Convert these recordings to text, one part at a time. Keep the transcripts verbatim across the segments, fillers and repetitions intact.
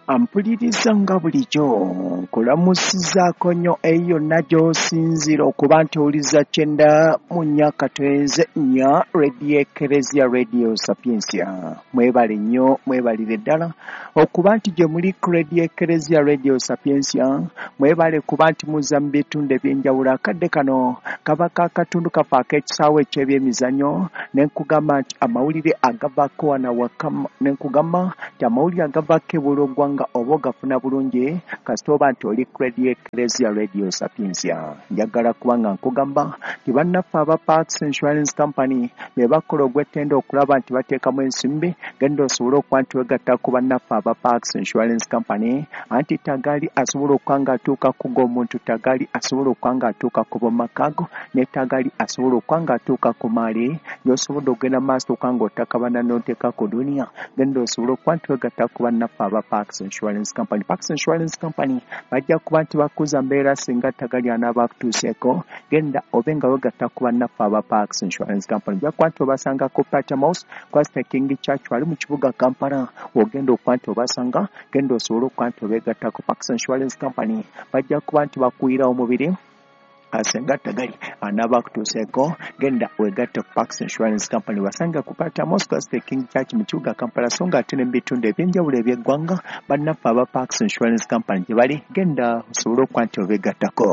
Ampuliriza nga bulijjo nkulamusizaako nnyo eyo yonna gy'osinzira okuba nti owuliriza kyenda mu nnyaka twenze nnya Radio Eklezia Radio Sapiensia. Mwebale nnyo mwebalire ddala okuba nti gye muli ku Radio Eklezia Radio Sapiensia. Mwebale kuba nti muzza mu bitundu eby'enjawulo. Akadde kano kaba kaakatundu kafa ak'ekisaawe eky'ebyemizannyo ne nkugamba nti amawulire agavaako wano awaka ne nkugamba nti amawulire agavaako e Bulogwanga oba ogafuna bulungi kasita oba nti oli ku Radio Eklezia Radio Sapiensia. Njagala kuba nga nkugamba nti bannaffe aba Parks Insurance Company be bakola ogw'ettendo okulaba nti bateekamu ensimbi genda osobole okuba nti wegatta ku bannaffe aba Parks Insurance Company anti Tagali asobola okuba nga atuuka kugo omuntu Tagali asobola okuba nga atuuka ku bomakaago ne Tagali asobola okuba nga atuuka ku maali y'osobodde okugenda maaso okuba nga otakabana n'oteeka ku duniya genda osobole okuba nti wegatta ku bannaffe aba Parks Insurance Company. Parks Insurance Company bajja kuba nti bakuza mbeera singa Tagali anaaba akutuuseeko genda obe nga wegatta ku bannaffe aba Parks Insurance Company. Bajja kuba nti obasanga ku Patmos Kwasita King Church wali mu kibuga Kampala ogenda okuba nti obasanga genda osobole okuba nti obeegatta ku Parks Insurance Company. Bajja kuba nti bakuyiira omubiri asenga Tagali anaaba akutuuseeko genda wegatte ku Parks Insurance Company. Basanga ku Patmos Kwasita King Church mu kibuga Kampala so nga ate ne mu bitundu eby'enjawulo eby'eggwanga bannaffe aba Parks Insurance Company gye bali genda osobole okuba nti obeegattako.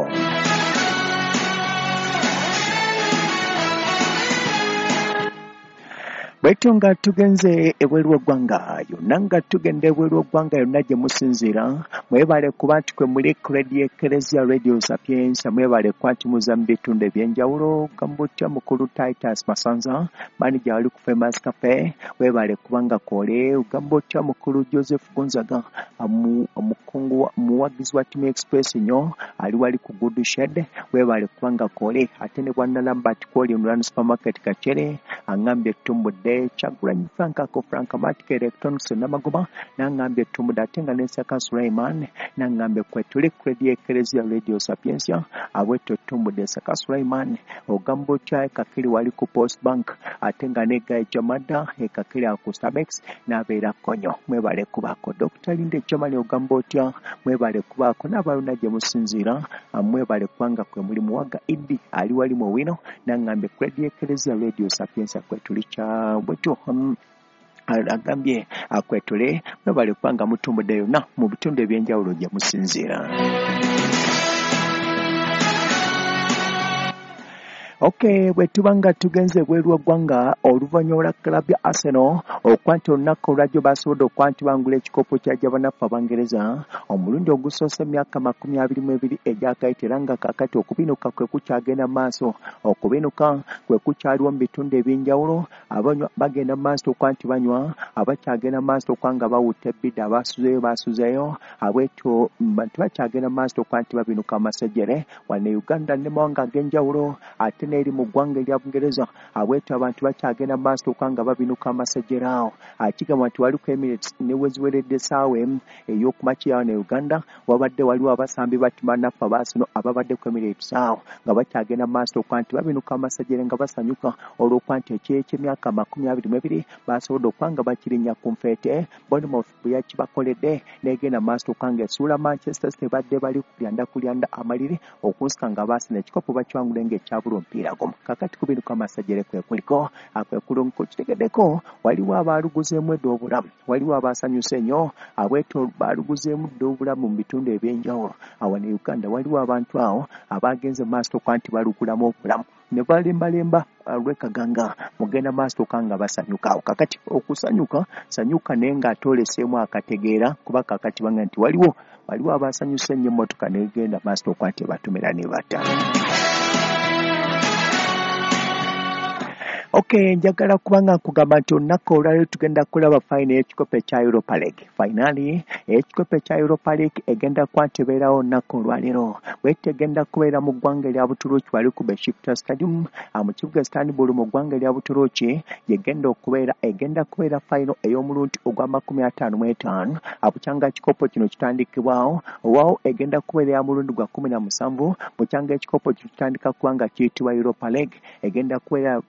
Bwetyo nga tugenze ebweru w'eggwanga yonna nga tugenda ebweru w'eggwanga yonna gye musinziira mwebale kuba nti kwe muli ku Radio Eklezia Radio Sapiensia. Mwebale kuba nti muzza mu bitundu eby'enjawulo Gambotya mukulu Titus Masanza manija wali ku Famous Cafe. Webale kuba nga kole Gambotya mukulu Joseph Gonzaga omukungu muwagizi wa Team Express nnyo ali wali ku Good Shed. Webale kuba nga kole ate ne bwanna Lambert Kwoli Run Supermarket Kachere angambye tumudde Chagulanyi Frank ako Frank Matic Electronics n'amagoba n'angambye tumudde ate nga n'ensaka Sulaiman n'angambye kwetuli ku Radio Eklezia Radio Sapiensia abwetto tumudde Saka Sulaiman ogamba otya kakiri wali ku Post Bank ate nga n'eggaye Jamada ekakiri ku Stabex n'abeera konyo. Mwebale kubaako Doctor Linde Chamali ogamba otya mwebale kubaako n'abaluna gye musinziira mwebale kubanga kwe muli Muwaga Idi ali wali mu wino n'angambye ku Radio Eklezia Radio Sapiensia kwetuli kya bwetu um, agambye akwetule mwebale kubanga mutumudde yonna mu bitundu eby'enjawulo gye musinziira. Okay, bwe tubanga tugenze bweru w'eggwanga oluvannyuma lwa club ya Arsenal okuba nti olunaku olwajjo basobodde okuba nti bangula ekikopo kya bannaffe Abangereza omulundi ogusoose emyaka makumi abiri mu ebiri egyakayita era nga kaakati okubinuka kwe kukyagenda maaso. Okubinuka kwe kukyaliwo mu bitundu eby'enjawulo abanywa bagenda maaso okuba nti banywa abakyagenda maaso okuba nga bawutta ebbidde abasuzeeyo basuzeeyo abwetyo tebakyagenda maaso okuba nti babinuka amasejjere wane Uganda ne mawanga ag'enjawulo ate n'eri mu ggwanga erya Bungereza abwetyo abantu bakyagenda maaso okuba nga babinuka amasejjere awo. Akigamba nti wali ku Emirates ne weziweredde essaawa emu ey'okumakya ne Uganda wabadde waliwo abasambi ba bannaffe abaasino ababadde ku Emirates awo nga bakyagenda maaso okuba nti babinuka amasejjere nga basanyuka olw'okuba nti ekiro ky'emyaka makumi abiri mu ebiri basobodde okuba nga bakirinnya ku nfeete. Bournemouth bwe yakibakoledde n'egenda maaso okuba nga esuula Manchester City badde bali kulyanda kulyanda amaliri okunsika nga baasina ekikopo bakiwangule ng'ekyabula omupiira gumu. Kakati kubinuka amasejjere kwe kuliko akwekulunku kitegeddeko waliwo abaaluguzeemu edda obulamu waliwo abaasanyuse nnyo abweto baaluguzeemu dda obulamu mu bitundu eby'enjawulo. Awo ne Uganda waliwo abantu awo abaagenze maaso okuba nti balugulamu obulamu ne balembalemba lwekaganga mugenda maaso okuba nga basanyuka awo. Kakati okusanyuka sanyuka naye ng'atooleseemu akategeera kuba kakati banga nti waliwo waliwo abaasanyuse nnyo emmotoka negenda maaso okuba nti batumira ne bata. Okay, njagala kubanga nkugamba nti olunaku olwaleero tugenda kulaba fayina y'ekikopo ekya Europa League. Finali y'ekikopo ekya Europa League egenda kuba nti ebeerawo olunaku olwaleero bwetyo egenda kubeera mu ggwanga erya Buturuuki wali ku Besiktas Stadium mu kibuga Istanbul mu ggwanga erya Buturuuki egenda okubeera egenda kubeera fayino ey'omulundi ogwa makumi ataano mu etaano abukyanga ekikopo kino kitandikibwawo owaawo egenda kubeera ya mulundi gwa kumi na musanvu bukyanga ekikopo kino kitandika kubanga kiyitibwa Europa League egenda kubeera ya mulundi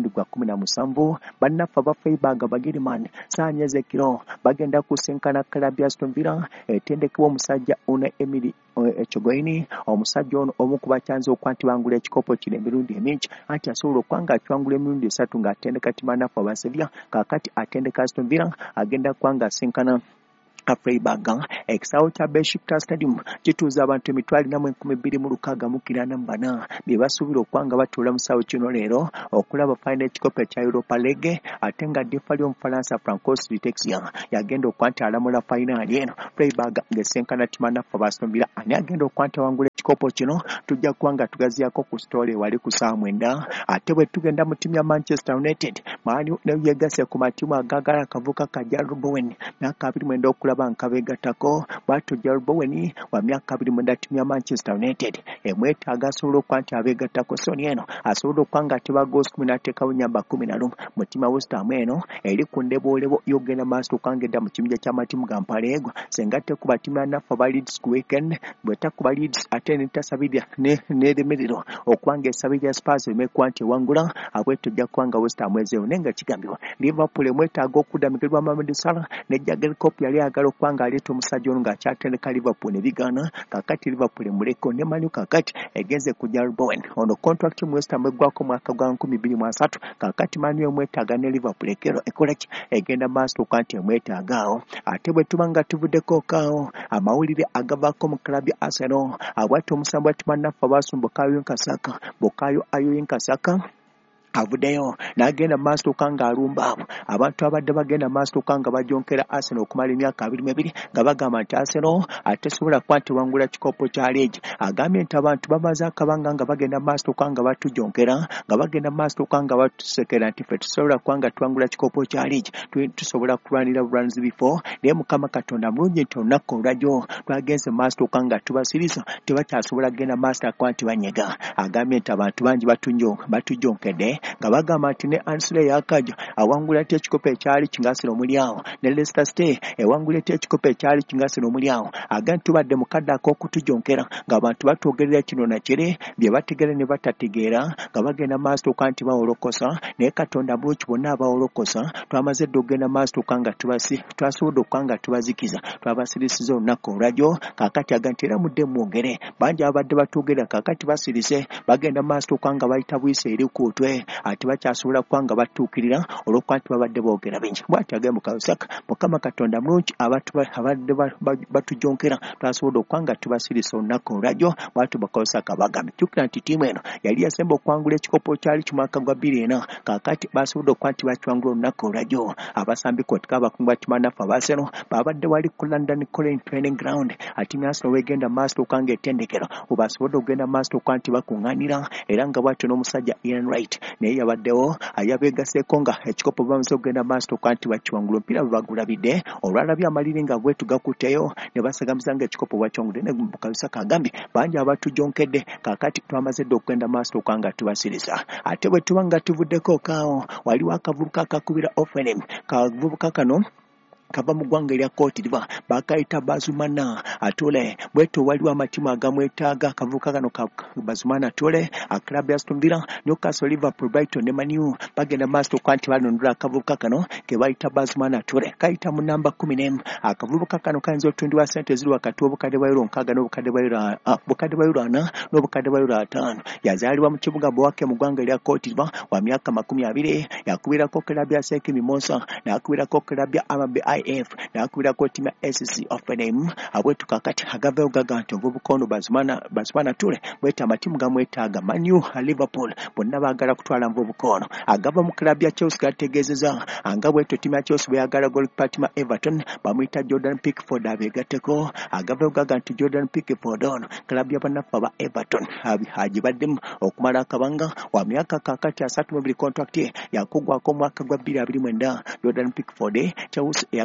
omulundi gwa kumi na musanvu bannaffe aba Freiburg Bagiriman Saanyeze Kiro bagenda kusenkana Club ya Aston Villa etendekebwa omusajja Unai Emery Echogoini omusajja ono omu ku bakyanze okwanti bangula ekikopo kino emirundi emingi anti asobola okwanga atwangula emirundi esatu ng'atendeka timu bannaffe aba Sevilla kaakati atendeka Aston Villa agenda kwanga asenkana Freiburg ekisaawe kya Besiktas Stadium kituuza abantu emitwalo ina mu enkumi bbiri mu lukaaga mu kinaana mu bana bye basuubira okwanga batuula mu ssaawa kino leero okulaba fayina ekikopo ekya Europa League ate nga ddifa ly'Omufalansa Francos Vitexia yagenda okwanta alamula fayinaali eno Freiburg ng'esenkana timu bannaffe aba Aston Villa ani agenda okwanta wangula ekikopo kino tujja kuwanga tugaziyaako ku sitoole wali ku ssaawa mwenda ate bwe tugenda mu ttiimu ya Manchester United maani ne yeegase ku matimu agaagala akavuka ka Jarrod Bowen myaka abiri mwenda okulaba nkabeegattako bw'atyo Jarrod Bowen wa myaka abiri mwenda ttiimu ya Manchester United emwetaaga asobola okuba nti abeegattako soni eno asobola okuba nga ateba goosi kumi n'ateekawo nnyamba kumi na lumu mu ttiimu ya West Ham eno eri ku ndeboolebo y'okugenda maaso okangedda mu kibinja ky'amatimu ga mpaleego senga tekuba ttiimu ya naffe aba Leeds ku weekend bwe takuba Leeds ate netasabirya n'eremerero okuba ng'esabirya Spurs emekuba nti ewangula abwetyo ojja kuba nga West Ham ezeewo naye nga kigambibwa Liverpool emwetaaga okuddamikirwa Mohamed Salah ne Jurgen Klopp yali ayagala okuba ng'aleeta omusajja ono ng'akyatendeka Liverpool ne bigaana kaakati Liverpool emuleko ne Man U kaakati egenze ku Jarrod Bowen ono contract mu West Ham eggwako mwaka gwa nkumi bbiri mu asatu kaakati Man U emwetaaga ne Liverpool ekero ekola ki egenda maaso okuba nti emwetaaga awo ate bwe tuba nga tuvuddeko kaawo amawulire agavaako mu club ya Arsenal abwati omusambu wa ttiimu bannaffe abaasumba Bukayo Nkasaka Bukayo Ayoyi Nkasaka avuddeyo n'agenda maaso okanga alumba abo abantu abadde bagenda maaso okanga bajonkera Arsenal okumala emyaka abiri mu ebiri nga bagamba nti Arsenal atesobola kuba nti wangula kikopo kya leegi agambye nti abantu bamaze akabanga nga bagenda maaso okanga batujonkera nga bagenda maaso okanga batusekera nti ffe tusobola kuba nga tuwangula kikopo kya leegi tusobola kulwanira bulwanuzi bifo naye Mukama Katonda mulungi nti olunaku olwajjo twagenze maaso okanga tubasiriza tebakyasobola kugenda maaso akuba nti banyega agambye nti abantu bangi batujonkedde nga bagamba nti ne Ansule Yakaja awangula ate ekikopo ekyali kingasiro omuli awo ne Leicester City ewangula ate ekikopo ekyali kingasiro omuli awo agambye tubadde mu kadde ak'okutujonkera ng'abantu batwogerera kino na kiri bye bategera ne batategeera nga bagenda maaso okuba nti bawolokosa naye Katonda bulungi bonna abawolokosa twamaze dde okugenda maaso okuba nga tubasi twasobodde okuba nga tubazikiza twabasirisiza olunaku olwajjo kaakati agambye nti era mudde mwogere bangi abadde batwogerera kaakati basirise bagenda maaso okuba nga bayita buyise eri kuutwe ati bakyasobola kuba nga batuukirira olw'okuba nti babadde boogera bingi bw'ati agambye mu Kawusaka Mukama Katonda mulungi abantu abadde batujonkera twasobodde okuba nga tubasirisa olunaku olwajjo bw'ati mu Kawusaka bagambye jjukira nti ttiimu eno yali yasemba okwangula ekikopo kyali ki mwaka gwa bbiri ena kaakati basobodde okuba nti bakiwangula olunaku olwajjo abasambi kotika abakungu ba ttiimu bannaffe aba Arsenal babadde wali ku London Colin Training Ground ati Arsenal wegenda maaso okuba nga ettendekero webasobodde okugenda maaso okuba nti bakuŋŋaanira era nga bw'atyo n'omusajja Ian Wright naye yabaddewo ayabeegaseeko nga ekikopo bamaze okugenda maaso okuba nti bakiwangula omupiira bwe bagulabidde olwalabye amaliri nga bwetu gakutteyo ne basagamiza nga ekikopo bwakiwangudde ne Bukayusaka agambye bangi abatujonkedde kaakati twamaze dde okugenda maaso okuba nga tubasiriza ate bwe tuba nga tuvuddeko kaawo waliwo akavubuka akakubira Offenham kavubuka kano kava mu ggwanga erya Cote d'Ivoire bakayita Bazumana Atule bweto waliwo amatimu agamwetaaga akavubuka kano ka Bazumana Atule club ya Aston Villa Newcastle Liverpool Brighton ne Man U bagenda maaso okuba nti balondoola akavubuka kano ke bayita Bazumana Atule kayita mu namba kumi n'emu akavubuka kano kayinza otundibwa ssente ziri wakati w'obukadde bwa euro nkaaga n'obukadde bwa euro bukadde bwa euro ana n'obukadde bwa euro ataano yazaalibwa mu kibuga Bouake mu ggwanga erya Cote d'Ivoire wa myaka makumi abiri yakubirako club ya Seki Mimosa n'akubirako club ya Amabe I F n'akubirako ttiimu ya S C Offenham abwetu kaakati agaveewo gaga nti obuvubuka ono Bazumana Bazumana Atule bwete amatimu gamwetaaga Man U Liverpool bonna baagala kutwala muvubuka ono agava mu club ya Chelsea gategeezeza anga bweto ttiimu ya Chelsea bweyagala goalkeeper ttiimu ya Everton bamuyita Jordan Pickford abeegatteko agaveewo gaga nti Jordan Pickford ono club ya bannaffe aba Everton agibaddemu okumala akabanga wa myaka kaakati asatu mu biri contract ye yakugwako omwaka gwa bbiri abiri mwenda Jordan Pickford Chelsea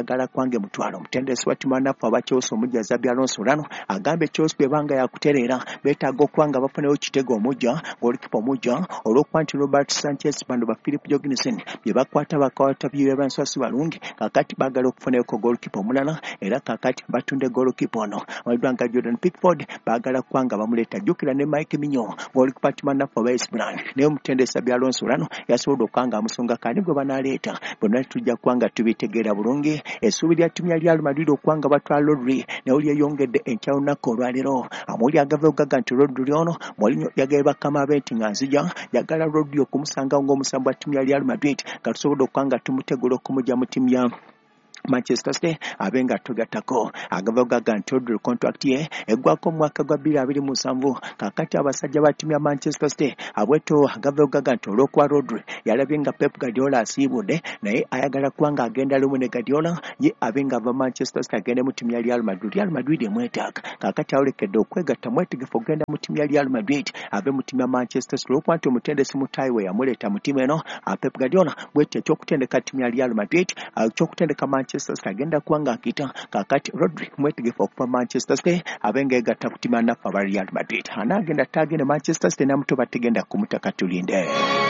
baagala kwange mutwalo omutendesi wa ttimu anaffe abakyoso omujjaza byalonso olano agambe ekyoso bwebanga yakutereera beetaaga okwanga bafunewo kitego omujja golikipa omujja olw'okuba nti Robert Sanchez bano ba Philip Jorgensen bye bakwata bakwata bye banswasi balungi kakati baagala okufunako golikipa omulala era kakati batunde golikipa ono Wabanga Jordan Pickford baagala kwanga bamuleeta jjukira ne Mike Minyo golikipa ttimu anaffe aba West Brom naye omutendesi byalonso olano yasobodde okwanga amusonga kandi gwe banaleeta bonna tujja kwanga tubitegeera bulungi essuubi lya ttimu ya Real Madrid okwanga batwala Rodri naye lyeyongedde enkya lunaku olwaleero amuli agava ogaga nti Rodri ono Mourinho yagaye bakama be nti nga nzija yagala Rodri okumusanga ng'omusambu wa ttimu ya Real Madrid nga tusobodde okwanga tumutegula okumujja mu ttimu ya Manchester City abenga tugatako agavogaga nti Rodri contract ye eggwako mu mwaka gwa bbiri abiri mu nsanvu kakati abasajja ba ttimu ya Manchester City abweto agavogaga nti olw'okuba Rodri yalabye nga Pep Guardiola asiibudde naye ayagala kubanga agenda lumu ne Guardiola ye abenga ava Manchester City agende mu ttimu ya Real Madrid Real Madrid emwetaaga kakati awolekedde okwegatta mwetegefu ogenda mu ttimu ya Real Madrid abe mu ttimu ya Manchester City olw'okuba nti omutendesi mutaayi we yamuleeta mu ttimu eno Pep Guardiola bwetyo ekyokutendeka ttimu ya Real Madrid ekyokutendeka Manchester Manchester agenda kuwanga akita kakati Rodri mwetegefu okuva Manchester City abenga egatta ku ttimu anaffe aba Real Madrid anaagenda tagende Manchester City namuto bategenda kumutaka tulinde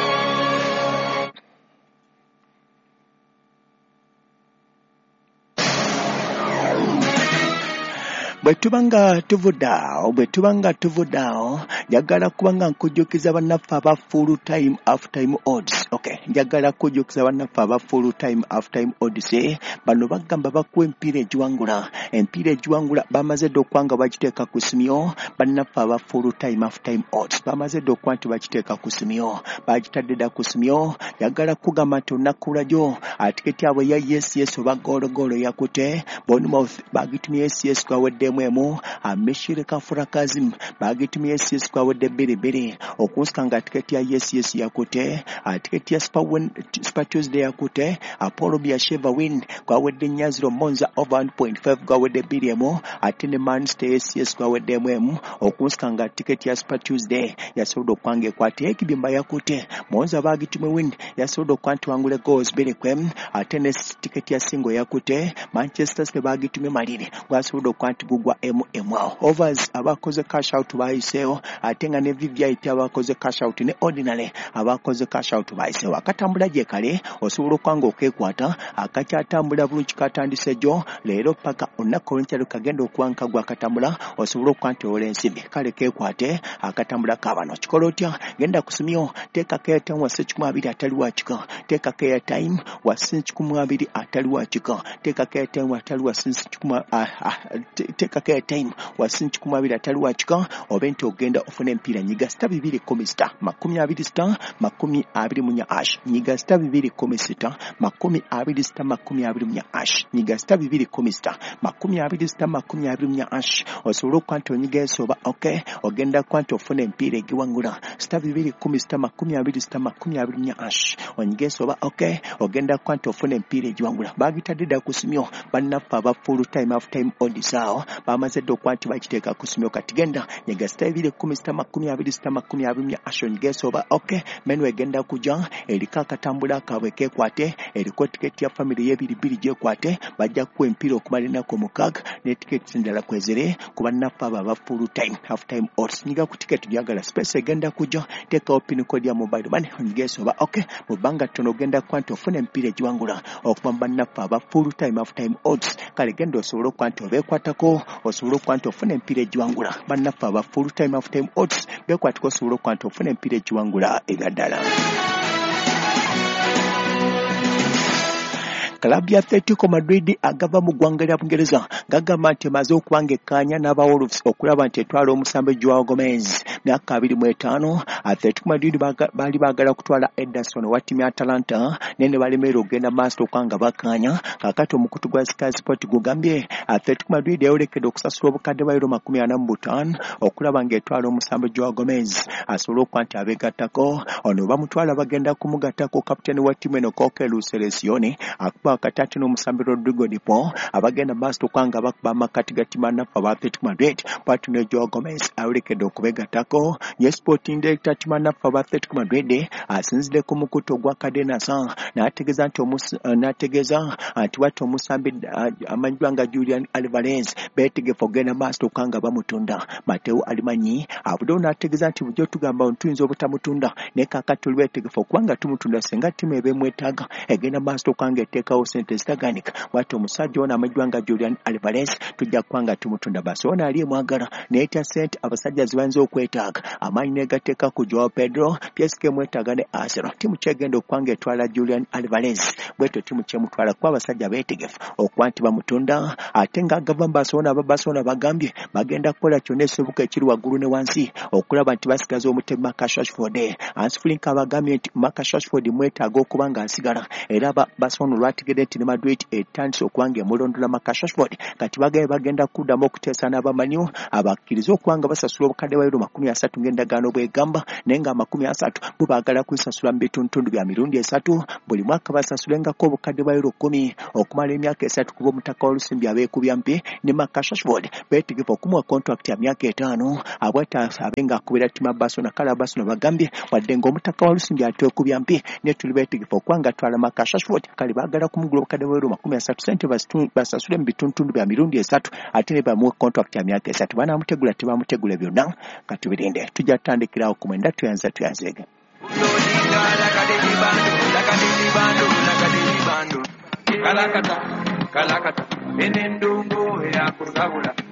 bwetubanga tuvudao bwetubanga tuvudao njagala kubanga nkujjukiza bannaffe aba full time half time odds okay njagala kujjukiza bannaffe aba full time half time odds bano bagamba bakuwa empiira egiwangula empiira egiwangula bamaze dde okwanga bagiteeka ku simyo bannaffe aba full time half time odds bamaze dde okuba nti bagiteeka ku simyo bagitadde dda ku simyo njagala kugamba nti olunaku lwajo atiketi abo ya yes yes oba goologolo yakute Bournemouth bagitumye yes yes kwawedde mwemu ameshire kafura kazim bagitumye yes yes kwawedde bbiri bbiri okunsika nga tiketi ya yes yes yakute atiketi ya Super Super Tuesday yakute Apollo Biasheva win kwawedde Nyaziro Monza over one point five kwawedde bbiri emu ate ne Manchester yes yes kwawedde mwemu okunsika nga tiketi ya Super Tuesday yasobodde okwange kwate ekibimba yakute Monza bagitumye win yasobodde okwanti wangule goals bbiri kwem ate ne tiketi ya singo yakute Manchester City bagitumye malire gwasobodde okwanti gugwa emu emu overs abakoze cash out bayiseewo ate nga ne V V I P abakoze cash out ne ordinary abakoze cash out bayiseewo akatambula gye kale osobola okwanga okwekwata akakyatambula bulungi katandise jo leero paka olunaku olunkyalo kagenda okuwanka gwa akatambula osobola okwanti owola ensimbi kale keekwate akatambula kabano kikola otya genda kusumyo teeka airtime wa ssekikumi abiri atali wa kika teeka airtime wa ssekikumi abiri atali wa kika teeka airtime atali wa ssekikumi teeka airtime wa ssekikumi abiri atali wa kika oba nti ogenda ofuna empiira nyiga sita bibiri kkumi sita makumi abiri sita makumi abiri mu nnya ash nyiga sita bibiri kkumi sita makumi abiri sita makumi abiri mu nnya ash nyiga sita bibiri kkumi sita makumi abiri sita makumi abiri mu nnya ash osobola okwanti onyiga ensoba okay ogenda kwanti ofuna empiira egiwangula sita bibiri kkumi sita makumi abiri sita makumi abiri mu nnya ash onyiga ensoba okay ogenda kwanti ofuna empiira egiwangula bagitadde dda ku simyo bannaffe aba full time half time odds awo bamaze dde okwanti bagiteeka ku simyo kati genda nyiga sita bibiri kkumi sita makumi abiri sita makumi abiri mu nnya ash onyiga ensoba okay menu egenda kujja eriko akatambula kaabwe keekwate eriko tiketi ya family y'ebiri bbiri gyekwate bajja kuwa empiira okumala ennaku omukaaga ne tiketi endala kwezere ku bannaffe abo aba full time half time odds nyiga ku tiketi gyagala space egenda kujja teekawo pin code ya mobile money onyiga ensoba okay mu bbanga ttono ogenda kwanti ofuna empiira egiwangula okuva mu bannaffe aba full time half time odds kale genda osobole okwanti obeekwatako osobole okwanti ofuna empiira egiwangula bannaffe aba full time half time odds beekwatako osobole okwanti ofuna empiira egiwangula egaddala Klabu ya Atletico Madrid agava mu ggwanga lya Bungereza gagamba nti emaze okubanga ekkaanya n'aba Wolves okulaba nti etwala omusambi Joao Gomez myaka abiri mu etaano Atletico Madrid baali baagala kutwala Ederson wa ttimu ya Atalanta naye ne balemererwa okugenda maaso okubanga bakkaanya kaakati omukutu gwa Sky Sport gugambye Atletico Madrid yayolekedde okusasula obukadde bwa euro makumi ana mu butaano okulaba ng'etwala omusambi Joao Gomez asobole okuba nti abeegattako ono bamutwala bagenda kumugattako kapiteeni wa ttimu eno Koke Luceresione akuba wakati ate n'omusambi Rodrigo Dipo abagenda maaso kwanga bakuba amakati gatimana fa Athletic Madrid patu ne Joao Gomez awulikedde okubegatako ye sporting director timana fa Athletic Madrid asinzide ku mukuto gwa Cadena San n'ategeeza nti omusa n'ategeeza nti wati omusambi amanyibwanga Julian Alvarez beetegefu ogenda maaso kwanga bamutunda Mateo Alimanyi abudo n'ategeeza nti bujjo tugamba ntuyinza obutamutunda ne kakati lwetegefu okubanga tumutunda senga timu ebemwetaaga egenda maaso kwanga etteekawo sente zitaganika wati omusajja ono amanyibwanga Julian Alvarez tujja kwanga tumutunda Barcelona ali emwagala n'etya sente abasajja zibanze okwetaaga amaanyi negateeka ku Joao Pedro P S G mwetaaga ne Arsenal timu kyegenda okwanga etwala Julian Alvarez bweto timu kyemutwala kwa abasajja beetegefu okuba nti bamutunda ate nga agava mu Barcelona aba Barcelona bagambye bagenda kukola kyonna ekisoboka ekiri waggulu ne wansi okulaba nti basigaza omutemu Marcus Rashford. Hans Flick abagambye nti Marcus Rashford mwetaaga okuba nga asigala era Barcelona lwategedde nti ne Madrid etandise okubanga emulondola Marcus Rashford kati bagaye bagenda kuddamu okuteesa n'abamanyi abakkiriza okubanga basasula obukadde bwa euro makumi asatu ng'endagaano bw'egamba naye nga amakumi asatu bo baagala kwisasula mu bitundutundu bya mirundi esatu buli mwaka basasulengako obukadde bwa euro kkumi okumala emyaka esatu kuba omutaka w'olusimbi abeekubya mpi ne Marcus Rashford beetegefu okumuwa contract ya myaka etaano abwata abe ng'akubira ttimu ya Barcelona kale Barcelona bagambye wadde ng'omutaka w'olusimbi ateekubya mpi ne tuli beetegefu okubanga atwala Marcus Rashford kale baagala kumugula obukadde bwa euro makumi asatu sente basasule mu bitundutundu bya mirundi esatu ate ne bamuwa contract ya myaka esatu banaamutegula tebamutegula byonna katubirinde tujja tutandikirawo ku mwenda tuyanza tuyanzeege kalakata kalakata enendungu ya kusabula